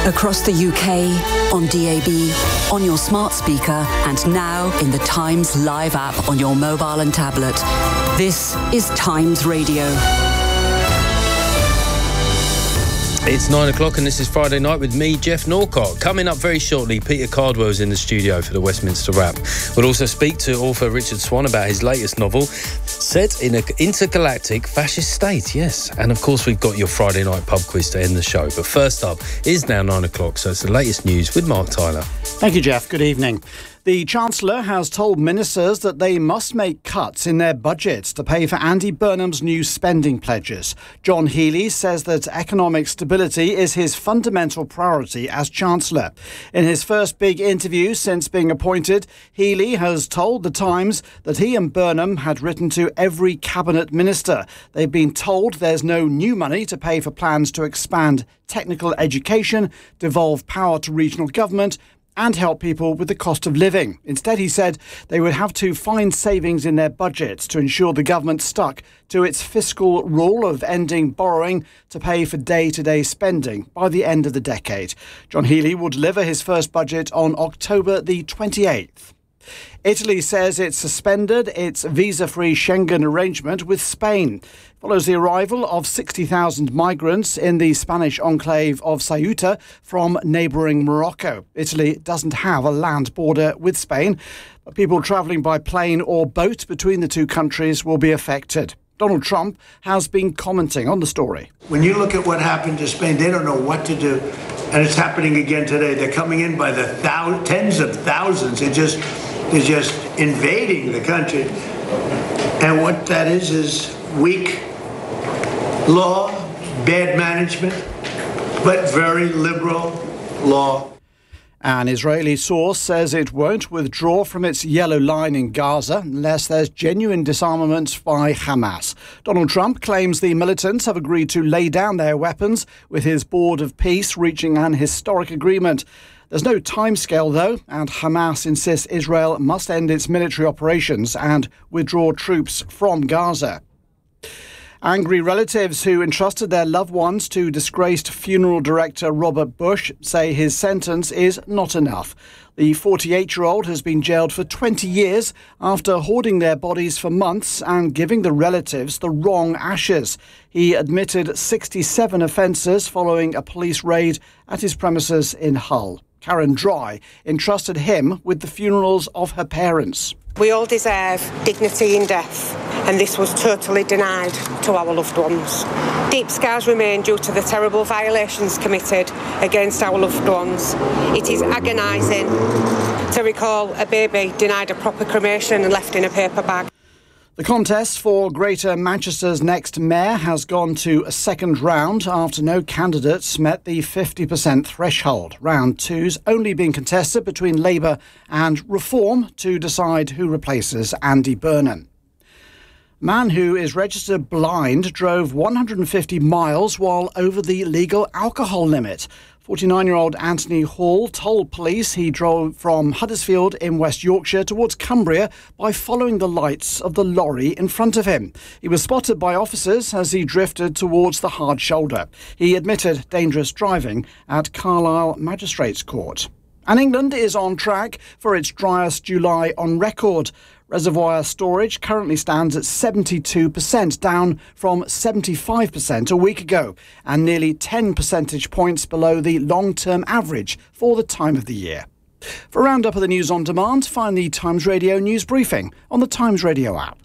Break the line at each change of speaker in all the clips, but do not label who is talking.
Across the UK, on DAB, on your smart speaker, and now in the Times Live app on your mobile and tablet. This is Times Radio.
It's 9 o'clock and this is Friday Night with me, Jeff Norcott. Coming up very shortly, Peter Cardwell's in the studio for the Westminster Wrap. We'll also speak to author Richard Swan about his latest novel, set in an intergalactic fascist state, yes. And of course we've got your Friday Night pub quiz to end the show. But first up, it is now 9 o'clock, so it's the latest news with Mark Tyler.
Thank you, Jeff. Good evening. The Chancellor has told ministers that they must make cuts in their budgets to pay for Andy Burnham's new spending pledges. John Healey says that economic stability is his fundamental priority as Chancellor. In his first big interview since being appointed, Healey has told The Times that he and Burnham had written to every cabinet minister. They've been told there's no new money to pay for plans to expand technical education, devolve power to regional government, and help people with the cost of living. Instead, he said they would have to find savings in their budgets to ensure the government stuck to its fiscal rule of ending borrowing to pay for day-to-day spending by the end of the decade. John Healey will deliver his first budget on October the 28th. Italy says it's suspended its visa-free Schengen arrangement with Spain. Follows the arrival of 60,000 migrants in the Spanish enclave of Ceuta from neighbouring Morocco. Italy doesn't have a land border with Spain, but people travelling by plane or boat between the two countries will be affected. Donald Trump has been commenting on the story.
When you look at what happened to Spain, they don't know what to do. And it's happening again today. They're coming in by the tens of thousands. They're just invading the country. And what that is weak law, bad management, but very liberal law.
An Israeli source says it won't withdraw from its yellow line in Gaza unless there's genuine disarmament by Hamas. Donald Trump claims the militants have agreed to lay down their weapons, with his Board of Peace reaching an historic agreement. There's no timescale, though, and Hamas insists Israel must end its military operations and withdraw troops from Gaza. Angry relatives who entrusted their loved ones to disgraced funeral director Robert Bush say his sentence is not enough. The 48-year-old has been jailed for 20 years after hoarding their bodies for months and giving the relatives the wrong ashes. He admitted 67 offences following a police raid at his premises in Hull. Karen Dry entrusted him with the funerals of her parents.
We all deserve dignity in death, and this was totally denied to our loved ones. Deep scars remain due to the terrible violations committed against our loved ones. It is agonising to recall a baby denied a proper cremation and left in a paper bag.
The contest for Greater Manchester's next mayor has gone to a second round after no candidates met the 50% threshold. Round two's only been contested between Labour and Reform to decide who replaces Andy Burnham. Man who is registered blind drove 150 miles while over the legal alcohol limit. 49-year-old Anthony Hall told police he drove from Huddersfield in West Yorkshire towards Cumbria by following the lights of the lorry in front of him. He was spotted by officers as he drifted towards the hard shoulder. He admitted dangerous driving at Carlisle Magistrates Court. And England is on track for its driest July on record. Reservoir storage currently stands at 72%, down from 75% a week ago, and nearly 10 percentage points below the long-term average for the time of the year. For a roundup of the news on demand, find the Times Radio news briefing on the Times Radio app.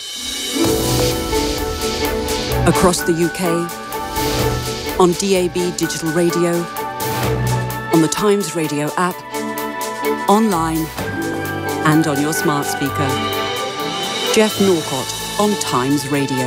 Across the UK, on DAB digital radio, on the Times Radio app, online and on your smart speaker. Jeff Norcott on Times Radio.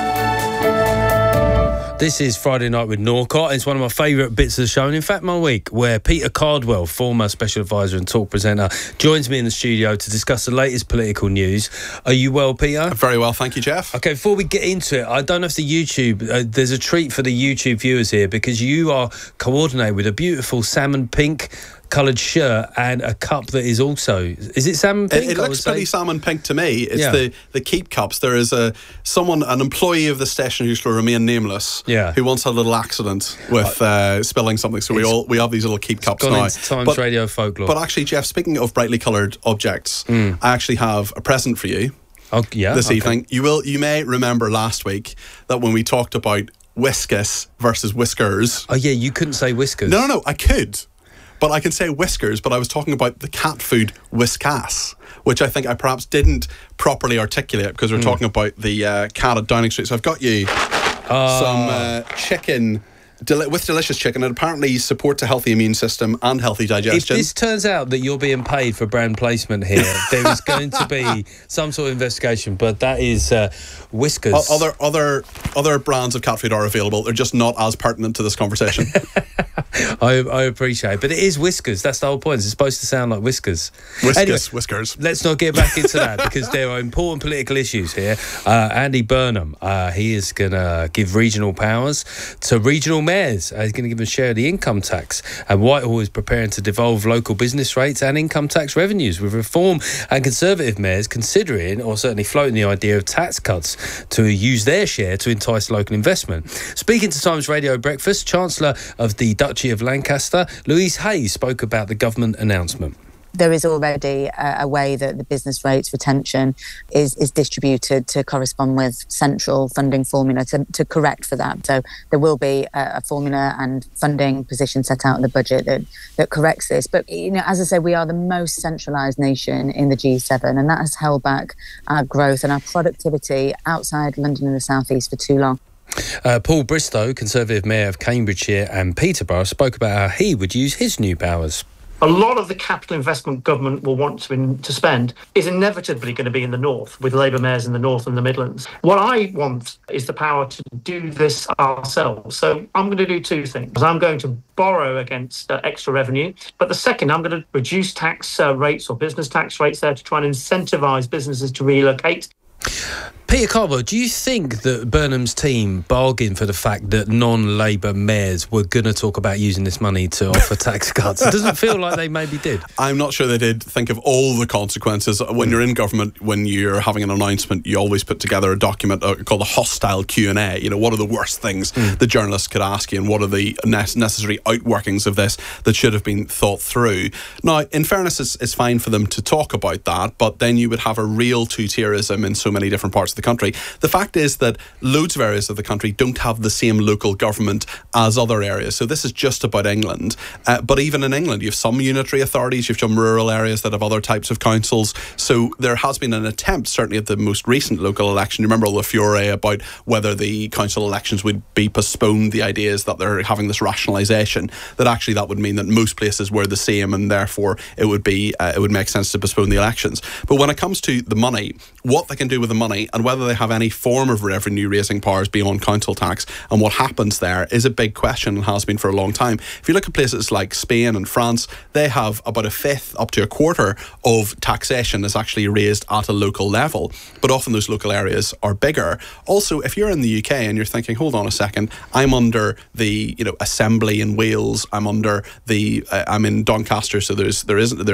This is Friday Night with Norcott. It's one of my favourite bits of the show, and in fact my week, where Peter Cardwell, former special advisor and talk presenter, joins me in the studio to discuss the latest political news. Are you well, Peter?
Very well, thank you, Jeff.
Okay, before we get into it, I don't know if the YouTube, there's a treat for the YouTube viewers here, because you are coordinated with a beautiful salmon pink coloured shirt and a cup that is also... Is it salmon pink?
It looks pretty salmon pink to me. It's the Keep cups. There is an employee of the station who shall remain nameless, who once had a little accident with spilling something. So we have these little Keep cups now.
Times radio folklore.
But actually, Jeff, speaking of brightly coloured objects, I actually have a present for you. This evening. You may remember last week that when we talked about Whiskas versus Whiskers.
Oh yeah, you couldn't say Whiskers.
No, I could. But I can say Whiskers, but I was talking about the cat food Whiskas, which I think I perhaps didn't properly articulate because we're talking about the cat at Downing Street. So I've got you some chicken with delicious chicken. It apparently supports a healthy immune system and healthy digestion.
If this turns out that you're being paid for brand placement here, there is going to be some sort of investigation, but that is Whiskers.
Other brands of cat food are available. They're just not as pertinent to this conversation.
I appreciate it, but it is Whiskers. That's the whole point. It's supposed to sound like Whiskers.
Whiskers.
Let's not get back into that because there are important political issues here. Andy Burnham, he is going to give regional powers to regional mayors. He's going to give them a share of the income tax. And Whitehall is preparing to devolve local business rates and income tax revenues, with Reform and Conservative mayors considering, or certainly floating the idea of tax cuts to use their share to entice local investment. Speaking to Times Radio Breakfast, Chancellor of the Duchy of Lancaster, Louise Hayes, spoke about the government announcement.
There is already a way that the business rates retention is distributed to correspond with central funding formula to correct for that. So there will be a formula and funding position set out in the budget that corrects this. But, as I say, we are the most centralised nation in the G7, and that has held back our growth and our productivity outside London and the South East for too long.
Paul Bristow, Conservative Mayor of Cambridgeshire and Peterborough, spoke about how he would use his new powers.
A lot of the capital investment government will want to spend is inevitably going to be in the north, with Labour mayors in the north and the Midlands. What I want is the power to do this ourselves. So I'm going to do two things. I'm going to borrow against extra revenue, but the second, I'm going to reduce tax rates or business tax rates there to try and incentivise businesses to relocate.
Peter Cardwell, do you think that Burnham's team bargained for the fact that non-Labour mayors were going to talk about using this money to offer tax cuts? It doesn't feel like they maybe did.
I'm not sure they did think of all the consequences. When you're in government, when you're having an announcement, you always put together a document called a hostile Q&A. What are the worst things the journalists could ask you, and what are the necessary outworkings of this that should have been thought through? Now, in fairness, it's fine for them to talk about that, but then you would have a real two-tierism in so many different parts of the country. The fact is that loads of areas of the country don't have the same local government as other areas. So this is just about England. But even in England, you have some unitary authorities, you have some rural areas that have other types of councils. So there has been an attempt, certainly at the most recent local election. You remember all the furore about whether the council elections would be postponed. The idea is that they're having this rationalisation, that actually that would mean that most places were the same, and therefore it would make sense to postpone the elections. But when it comes to the money, what they can do with the money and whether they have any form of revenue raising powers beyond council tax and what happens there is a big question and has been for a long time. If you look at places like Spain and France, they have about a fifth up to a quarter of taxation is actually raised at a local level, but often those local areas are bigger. Also, if you're in the UK and you're thinking, hold on a second, I'm under the Assembly in Wales, I'm under the I'm in Doncaster, so there's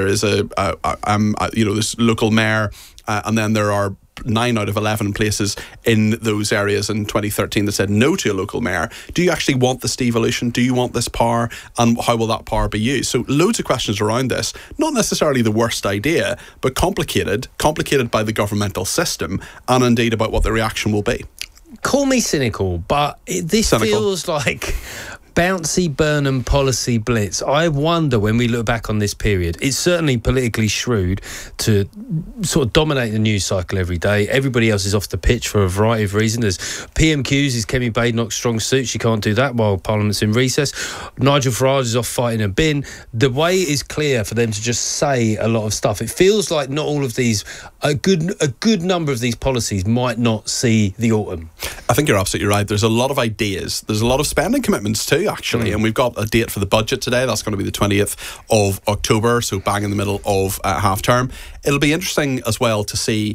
local mayor, and then there are 9 out of 11 places in those areas in 2013 that said no to a local mayor. Do you actually want this devolution? Do you want this power? And how will that power be used? So loads of questions around this. Not necessarily the worst idea, but complicated by the governmental system, and indeed about what the reaction will be.
Call me cynical, but this feels like bouncy Burnham policy blitz. I wonder, when we look back on this period, it's certainly politically shrewd to sort of dominate the news cycle every day. Everybody else is off the pitch for a variety of reasons. There's PMQs is Kemi Badenoch's strong suit. She can't do that while Parliament's in recess. Nigel Farage is off fighting a bin. The way is clear for them to just say a lot of stuff. It feels like not all of these, a good number of these policies might not see the autumn.
I think you're absolutely right. There's a lot of ideas. There's a lot of spending commitments too, actually. And we've got a date for the budget today. That's going to be the 20th of October, so bang in the middle of half term. It'll be interesting as well to see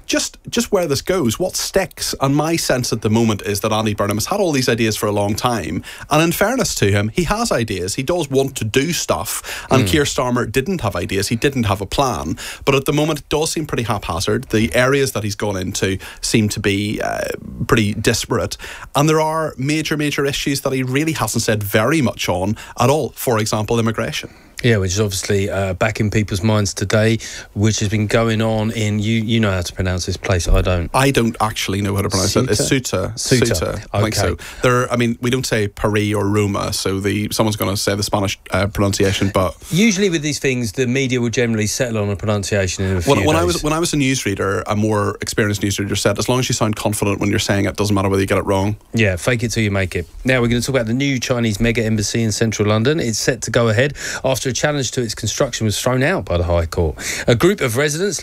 just where this goes, what sticks. And my sense at the moment is that Andy Burnham has had all these ideas for a long time, and in fairness to him, he has ideas. He does want to do stuff, and Keir Starmer didn't have ideas. He didn't have a plan, but at the moment it does seem pretty haphazard. The areas that he's gone into seem to be pretty disparate, and there are major issues that he really hasn't said very much on at all. For example, immigration.
Yeah, which is obviously back in people's minds today, which has been going on in, you know how to pronounce this place, I don't.
I don't actually know how to pronounce it. It's Ceuta. I think so. We don't say Paris or Roma, so someone's going to say the Spanish pronunciation, but...
Usually with these things, the media will generally settle on a pronunciation in a few days.
When I was a newsreader, a more experienced newsreader said, as long as you sound confident when you're saying it, doesn't matter whether you get it wrong.
Yeah, fake it till you make it. Now we're going to talk about the new Chinese mega embassy in central London. It's set to go ahead after a challenge to its construction was thrown out by the High Court. A group of residents